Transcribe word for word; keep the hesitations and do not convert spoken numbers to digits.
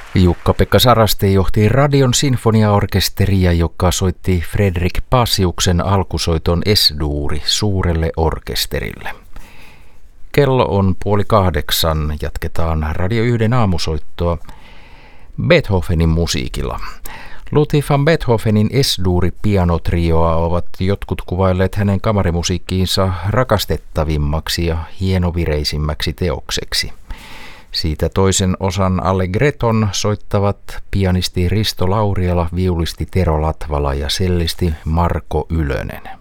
Jukka-Pekka Saraste johti Radion sinfoniaorkesteria, joka soitti Fredrik Paasiuksen alkusoiton Es-duuri suurelle orkesterille. Kello on puoli kahdeksan. Jatketaan Radio yhden aamusoittoa Beethovenin musiikilla. Ludwig van Beethovenin Es-duuri pianotrioa ovat jotkut kuvailleet hänen kamarimusiikkiinsa rakastettavimmaksi ja hienovireisimmäksi teokseksi. Siitä toisen osan allegreton soittavat pianisti Risto Lauriala, viulisti Tero Latvala ja sellisti Marko Ylönen.